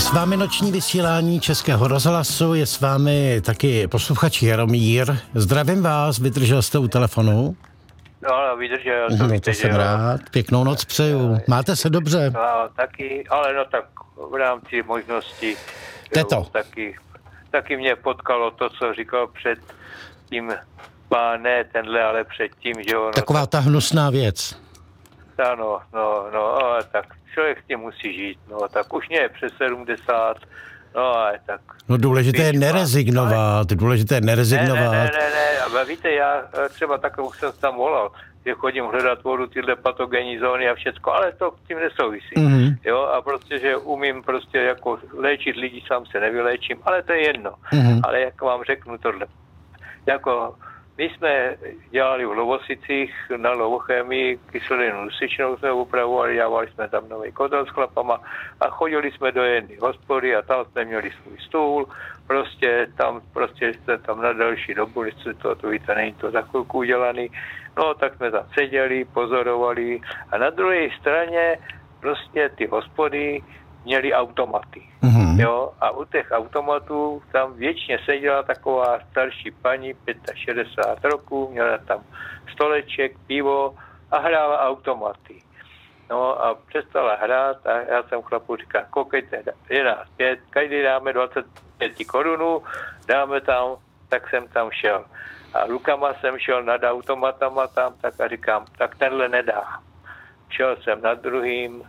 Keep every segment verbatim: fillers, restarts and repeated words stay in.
s vámi noční vysílání Českého rozhlasu, je s vámi taky posluchač Jaromír. Zdravím vás, vydržel jste u telefonu? No, ale vydržel. To, no, víte, to jsem rád, pěknou noc přeju. Máte se dobře? No, taky, ale no tak v rámci možností. Teto. Taky, taky mě potkalo to, co říkal před tím pán, ne tenhle, ale před tím, že ono... Taková ta hnusná věc. Ano, no, no, ale tak člověk s tím musí žít, no, tak už mě je přes sedmdesát, no, ale tak... No důležité je nerezignovat, důležité je nerezignovat. Ne, ne, ne, ne, ne, víte, já třeba takovou už jsem tam volal, že chodím hledat vodu, tyhle patogenní zóny a všecko, ale to s tím nesouvisí, mm-hmm. jo, a prostě, že umím prostě jako léčit lidi, sám se nevyléčím, ale to je jedno, mm-hmm. ale jak vám řeknu tohle, jako... My jsme dělali v Lovosicích na Lovochemii kyselinu dusičnou, jsme upravovali, dělali jsme tam nový kotel s chlapama a chodili jsme do jedné hospody a tam jsme měli svůj stůl, prostě tam, prostě jsme tam na další dobu, jestli to, to víte, není to za chvilku udělaný, no tak jsme tam seděli, pozorovali a na druhé straně prostě ty hospody měli automaty. Mm-hmm. Jo, a u těch automatů tam většině seděla taková starší paní, šedesát pět roků, měla tam stoleček, pivo a hrála automaty. No a přestala hrát a já jsem chlapu říkal, koukejte, jedenáct pět, každý dáme dvacet pět korunů, dáme tam, tak jsem tam šel. A rukama jsem šel nad automatama tam, tak a říkám, tak tenhle nedá. Šel jsem nad druhým,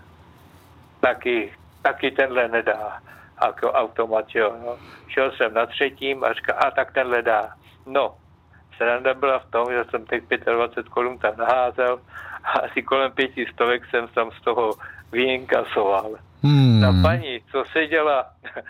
taky taky tenhle nedá, jako automat, jo, no. Šel jsem na třetím a říkal, a tak tenhle dá. No, sranda byla v tom, že jsem těch dvacet pět korun tam naházel a asi kolem pěti stovek jsem tam z toho vyinkasoval. Hmm. Ta paní, co seděla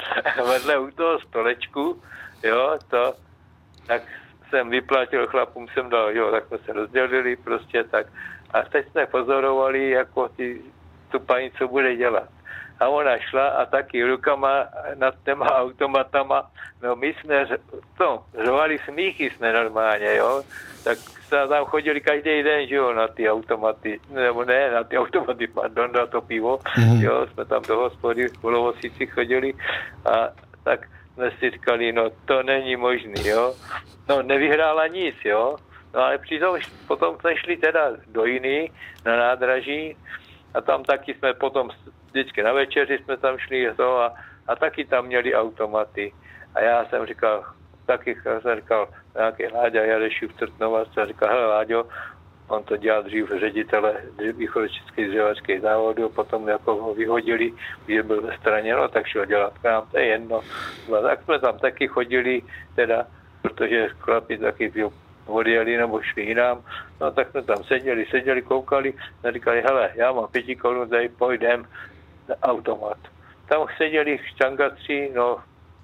vedle u toho stolečku, jo, to, tak jsem vyplatil chlapům, jsem dal, jo, tak jsme se rozdělili prostě tak. A teď jsme pozorovali, jako ty, tu paní, co bude dělat. A ona šla a taky rukama nad těma automatama, no my jsme to, řovali smíchy jsme normálně, jo, tak jsme tam chodili každý den, že jo, na ty automaty, nebo ne, na ty automaty, pardon, na to pivo, mm-hmm. jo, jsme tam do hospody v Lovosici chodili a tak jsme si říkali, no to není možný, jo, no nevyhrála nic, jo, no ale přitom, potom jsme šli teda do jiný, na nádraží a tam taky jsme potom vždycky na večeři jsme tam šli to a, a taky tam měli automaty. A já jsem říkal, taky jsem říkal, nějaký Láďa Jareši v Trtnova, jsem říkal, hele Láďo, on to dělal dřív ředitele východočeských dřevařských závodů, potom jako ho vyhodili, že byl ve straně, no tak šel dělat k nám, to je jedno. No, tak jsme tam taky chodili, teda, protože chlapi taky odjeli nebo šli jinam, no tak jsme tam seděli, seděli, koukali, a říkali, hele, já mám pěti korun, tady pojdem na automat. Tam seděli štangatři, no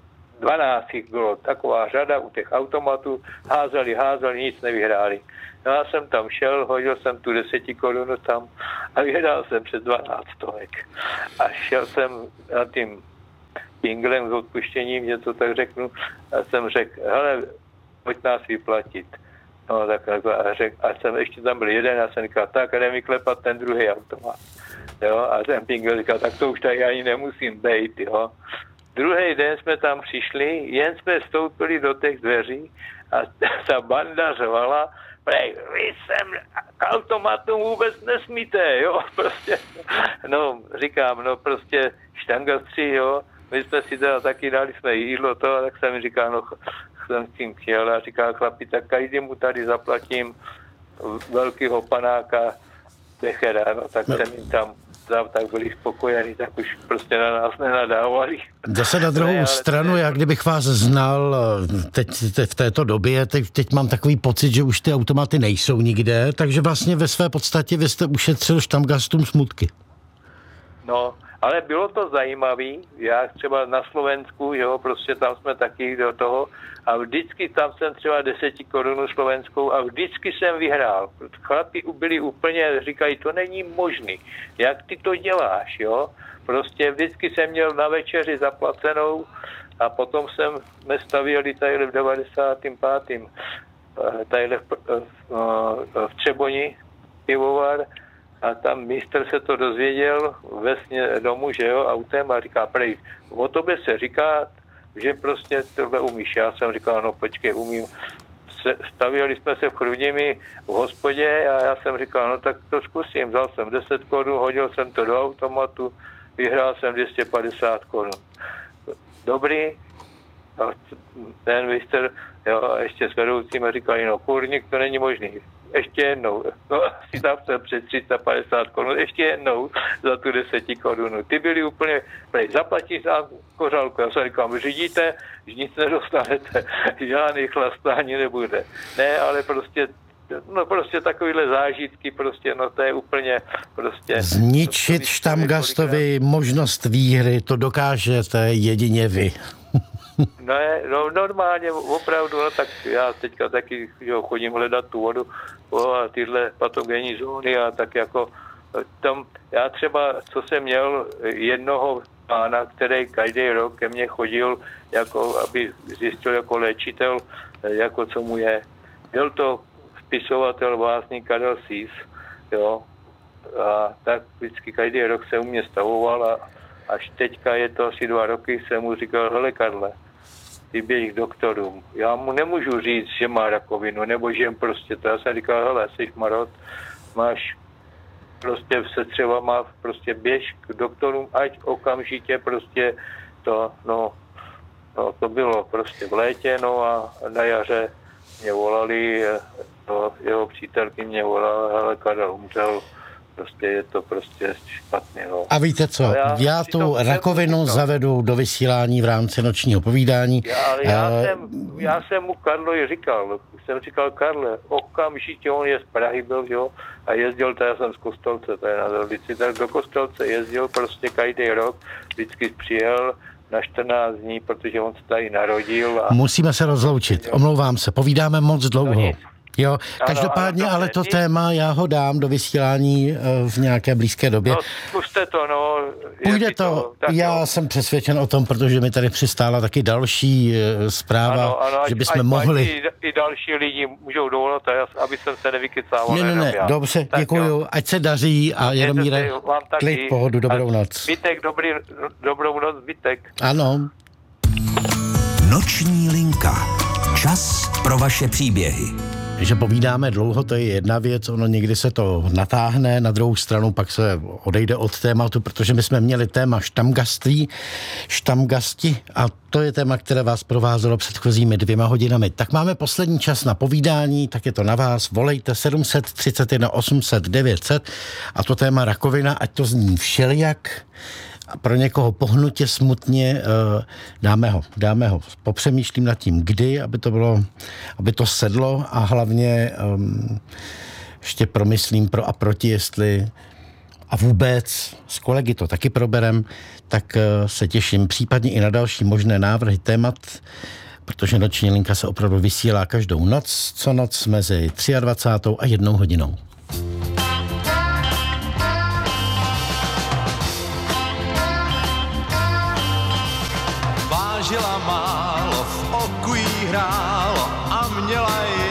dvanáct jich bylo, taková řada u těch automatů, házeli, házeli, nic nevyhráli. No já jsem tam šel, hodil jsem tu deseti korunu tam a vyhrál jsem přes dvanáct stovek. A šel jsem na tím pinglem s odpuštěním, že to tak řeknu, a jsem řekl, hele, pojď nás vyplatit. No tak a, řek, a jsem ještě tam byl jeden a jsem říkal, tak jdem vyklepat ten druhý automat. Jo, a ten pingel říkal, tak to už tady ani nemusím bejt, jo. Druhý den jsme tam přišli, jen jsme vstoupili do těch dveří a ta banda řvala, prej, vy sem k automatům vůbec nesmíte, jo, prostě, no, říkám, no, prostě štangastři, jo, my jsme si teda taky dali jsme jídlo to, a tak jsem mi říkal, no, jsem s tím chtěl a říkal chlapi, tak každý mu tady zaplatím velkýho panáka Bechera, no, tak jsem jim tam dal, tak byli spokojení, tak už prostě na nás nenadávali. Zase na druhou ne, stranu, já kdybych vás znal teď, teď v této době, teď, teď mám takový pocit, že už ty automaty nejsou nikde, takže vlastně ve své podstatě vy jste ušetřil štamgastům smutky. No, ale bylo to zajímavé, já třeba na Slovensku, jo, prostě tam jsme taky do toho a vždycky tam jsem třeba deseti korunu slovenskou a vždycky jsem vyhrál. Chlapi byli úplně, říkají, to není možný, jak ty to děláš, jo. Prostě vždycky jsem měl na večeři zaplacenou a potom jsem, jsme stavěli tady v devadesátém pátém tady v, v, v Třeboni pivovar a tam mistr se to dozvěděl vesně domů, že jo, autem a říká, prej, o tobě se říká, že prostě tohle umíš. Já jsem říkal, no počkej, umím. Stavěli jsme se v Chrudimi v hospodě a já jsem říkal, no tak to zkusím. Vzal jsem deset korun, hodil jsem to do automatu, vyhrál jsem dvě stě padesát korun. Dobrý. A ten mistr, jo, a ještě s vedoucím říkali, no kurník, to není možný. Ještě jednou. No, si tam jsem před tři sta padesát korun, ještě jednou za tu deseti korunu. Ty byli úplně, prej, zaplatíš za kořálku. Já jsem říkal, řídíte, že nic nedostanete, žádný chlastání nebude. Ne, ale prostě no prostě takovýhle zážitky, prostě, no to je úplně prostě... Zničit Štamgastovi možnost výhry, to dokážete jedině vy. Ne, no normálně, opravdu, no tak já teďka taky jo, chodím hledat tu vodu o, a tyhle patogenní zóny a tak jako tam, já třeba, co jsem měl jednoho pána, který každý rok ke mně chodil, jako aby zjistil jako léčitel, jako co mu je. Byl to spisovatel, básník Karel Sýs, jo, a tak vždycky každý rok se u mě stavoval a až teďka je to asi dva roky, jsem mu říkal, hele Karle, ty běž k doktorům. Já mu nemůžu říct, že má rakovinu, nebo že prostě to. Já jsem říkal, hele, jsi marot, máš prostě se třeba má prostě běž k doktorům, ať okamžitě prostě to, no, no to bylo prostě v létě, no a na jaře mě volali, no, jeho přítelky mě volala, hele, Karel umřel, prostě je to prostě špatně. No. A víte co, já, já tu rakovinu zavedu do vysílání v rámci nočního povídání. Já, ale já, uh, jsem, já jsem mu Karlovi říkal, jsem říkal, Karle, okamžitě on je z Prahy byl, jo, a jezdil, to já jsem z Kostelce, to je na Zelvici, tak do Kostelce jezdil prostě každý rok, vždycky přijel na čtrnáct dní, protože on se tady narodil. A... Musíme se rozloučit, omlouvám se, povídáme moc dlouho. Jo, každopádně, ano, ano, ale to není... téma já ho dám do vysílání v nějaké blízké době. No, zkuste to, no. Půjde to, to já jo. jsem přesvědčen o tom, protože mi tady přistála taky další zpráva, ano, ano, že bychom ať, mohli... I, I další lidi můžou dovolat, aby jsem se vykycával. Ne, ne, ne, já. Dobře, tak děkuju, jo. Ať se daří a Jaromíre, klid, pohodu, dobrou noc. Zbytek, dobrý, dobrou noc, zbytek. Ano. Noční linka. Čas pro vaše příběhy. Že povídáme dlouho, to je jedna věc, ono někdy se to natáhne, na druhou stranu pak se odejde od tématu, protože my jsme měli téma štamgaství, štamgasti a to je téma, které vás provázelo předchozími dvěma hodinami. Tak máme poslední čas na povídání, tak je to na vás, volejte sedm set třicet jedna osm set devět set a to téma rakovina, ať to zní všelijak, a pro někoho pohnutě, smutně, dáme ho, dáme ho. Popřemýšlím nad tím, kdy, aby to bylo, aby to sedlo a hlavně um, ještě promyslím pro a proti, jestli a vůbec s kolegy to taky proberem, tak uh, se těším případně i na další možné návrhy témat, protože noční linka se opravdu vysílá každou noc, co noc mezi dvacátou třetí a jednou hodinou. Žila málo, v oku jí hrál